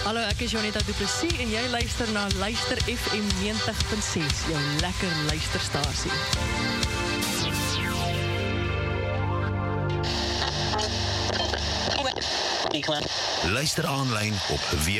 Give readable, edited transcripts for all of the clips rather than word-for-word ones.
Hallo, ek is Jonita Du Plessis en jy luister na Luister FM 90.6, jou lekker luisterstasie. Luister aanlyn op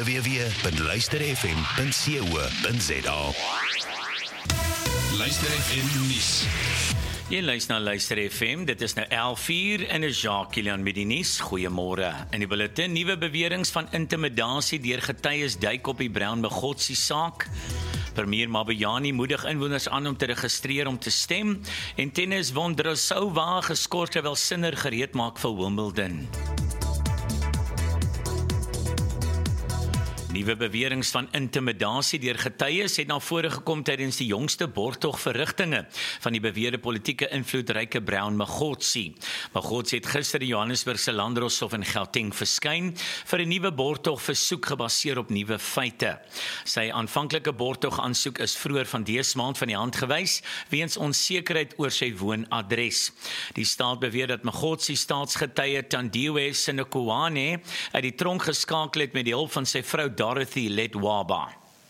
www.luisterfm.co.za. Luister FM nuus. Jy luister na Luister FM, dit is nou 11:00 en is Jacques Kilian met die nuus. Goeiemôre. In die bulletin, nuwe beweringe van intimidasie deur getuies duik op die Brown Magotsi saak. Premier Mabuyane moedig inwoners aan om te registreer om te stem en tennis Vondrousova geskort terwyl Sinner gereed maak vir Wimbledon. Nuwe beweringe van intimidasie deur getuies het na vore gekom tydens die jongste borgtogverrigtinge van die beweerde politieke invloedryke Brown Magotsi. Magotsi het gister in Johannesburg se Landdroshof in Gauteng verskyn vir 'n nuwe borgtogversoek gebaseer op nuwe feite. Sy aanvanklike borgtogaansoek is vroeër van dese maand van die hand gewys weens onsekerheid oor sy woonadres. Die staat beweer dat Magotsi staatsgetuie Thandiwe Sinokowane uit die tronk geskakel het met die hulp van sy vrou Dorothy Ledwaba.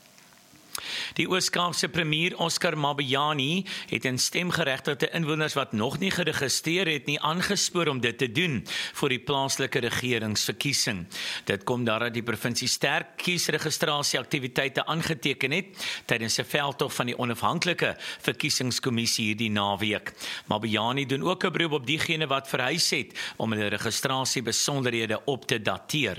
Die Oos-Kaapse premier Oscar Mabuyane het in stemgeregtigde inwoners wat nog nie geregistreer het nie aangespoor om dit te doen vir die plaaslike regeringsverkiesing. Dit kom nadat die provinsie sterk kiesregistrasieaktiwiteite aangeteken het tydens 'n veldtog van die onafhanklike verkiesingskommissie hierdie naweek. Mabuyane doen ook 'n beroep op diegene wat verhuis het om hulle registrasiebesonderhede op te dateer.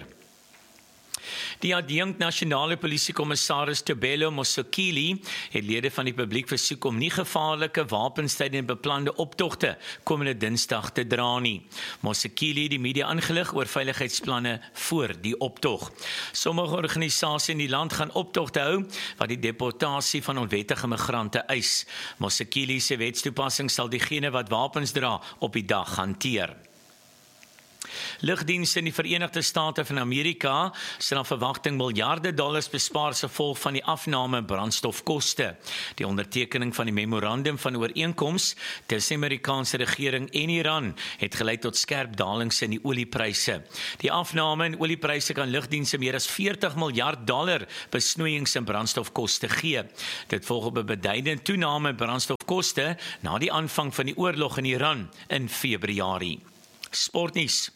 Die adjunkt nasionale polisiekommissaris Tobelo Mosokili het lede van die publiek versoek om nie gevaarlike wapens tydens beplande optogte komende Dinsdag te dra nie. Mosokili het die media aangelig oor veiligheidsplanne voor die optog. Sommige organisasies in die land gaan optogte hou wat die deportasie van onwettige migrante eis. Mosokili se wetstoepassing sal diegene wat wapens dra op die dag hanteer. Lugdienste in die Verenigde State van Amerika sal na verwagting miljarde dollars bespaar as gevolg van die afname brandstofkoste. Die ondertekening van die memorandum van ooreenkoms tussen die Amerikaanse regering en Iran het gelei tot skerp dalings in die oliepryse. Die afname in oliepryse kan lugdienste meer as 40 miljard dollar besnoeiings in brandstofkoste gee. Dit volg op 'n beduidende toename in brandstofkoste na die aanvang van die oorlog in Iran in Februarie. Sportnuus.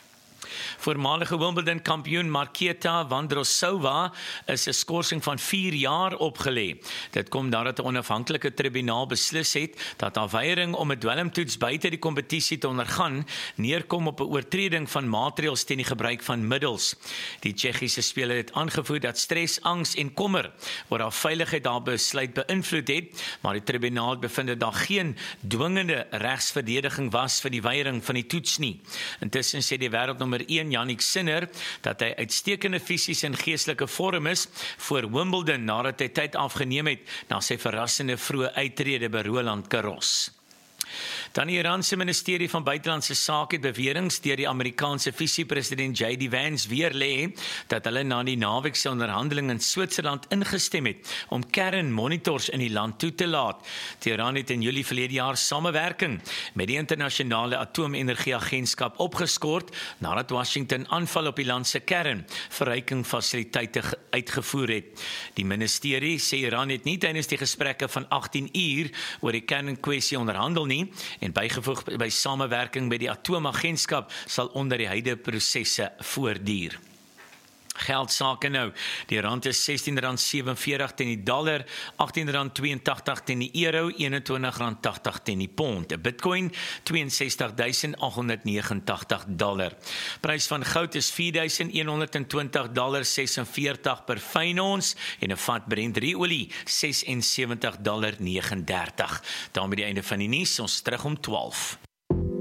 Voormalige Wimbledon kampioen Marketa Vondrousova is 'n skorsing van 4 jaar opgelê. Dit kom nadat 'n onafhanklike tribunaal beslis het dat haar weiering om 'n dwelmtoets buite die kompetisie te ondergaan neerkom op 'n oortreding van maatreëls teen die gebruik van middels. Die Tsjechiese speler het aangevoer dat stres, angs en kommer oor haar veiligheid haar besluit beïnvloed het, maar die tribunaal het bevind dat daar geen dwingende regsverdediging was vir die weiering van die toets nie. Intussen sê die wêreldnommer 1 Jannik Sinner dat hy uitstekende fisies en geestelike vorm is voor Wimbledon nadat hy tyd afgeneem het na sy verrassende vroeë uittrede by Roland Garros. Dan die Iranse ministerie van buitelandse sake het beweringe deur die Amerikaanse visiepresident J.D. Vance weer lê dat hulle na die naweekse onderhandeling in Switserland ingestem het om kernmonitors in die land toe te laat. Teheran het in Julie verlede jaar samewerking met die internasionale atoomenergieagentskap opgeskort nadat Washington aanval op die land se kernverrykingsfasiliteite uitgevoer het. Die ministerie sê Iran het nie tydens die gesprekke van 18 uur oor die kernkwessie onderhandel nie en bygevoeg by samewerking met die atoomagentskap sal onder die huidige prosesse voortduur. Geldsake nou, die rand is R16.47 teen die dollar, R18.82 teen die euro, R21.80 teen die pond. 'n Bitcoin $62.889. Prys van goud is $4.120.46 per fyn ons en 'n vat Brent olie $76.39. daarmee die einde van die nuus, ons terug om 12.